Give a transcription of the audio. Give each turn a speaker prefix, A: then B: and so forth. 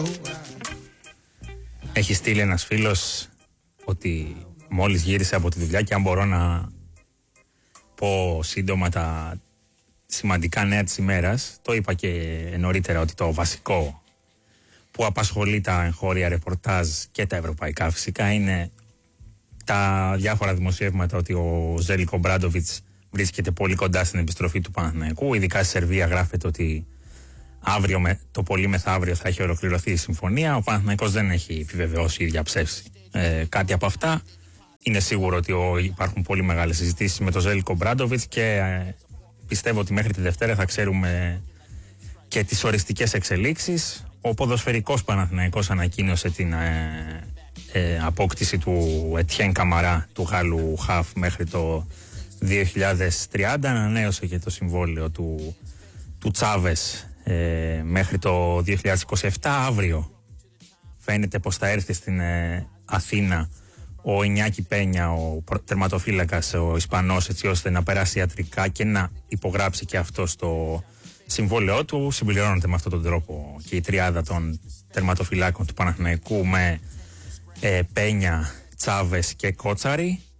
A: Έχει στείλει ένας φίλος ότι μόλις γύρισε από τη δουλειά και αν μπορώ να πω σύντομα τα σημαντικά νέα της ημέρας. Το είπα και νωρίτερα ότι το βασικό που απασχολεί τα εγχώρια ρεπορτάζ και τα ευρωπαϊκά φυσικά είναι τα διάφορα δημοσιεύματα ότι ο Ζέλικο Μπράντοβιτς βρίσκεται πολύ κοντά στην επιστροφή του Παναθηναϊκού. Ειδικά στη Σερβία γράφεται ότι αύριο, το πολύ μεθαύριο θα έχει ολοκληρωθεί η συμφωνία. Ο Παναθηναϊκός δεν έχει επιβεβαιώσει ή διαψεύσει κάτι από αυτά. Είναι σίγουρο ότι υπάρχουν πολύ μεγάλες συζητήσεις με τον Ζέλικο Μπράντοβιτς και πιστεύω ότι μέχρι τη Δευτέρα θα ξέρουμε και τις οριστικές εξελίξεις. Ο ποδοσφαιρικός Παναθηναϊκός ανακοίνωσε την απόκτηση του Ετιέν Καμαρά, του Γάλλου Χαφ, μέχρι το 2030. Ανανέωσε και το συμβόλαιο του Τσάβες μέχρι το 2027. Αύριο φαίνεται πως θα έρθει στην Αθήνα ο Ινιάκη Πένια, ο τερματοφύλακας, ο Ισπανός, έτσι ώστε να περάσει ιατρικά και να υπογράψει και αυτό στο συμβόλαιό του. Συμπληρώνεται με αυτόν τον τρόπο και η τριάδα των τερματοφυλάκων του Παναθηναϊκού με Πένια, Τσάβες και Κότσαρη.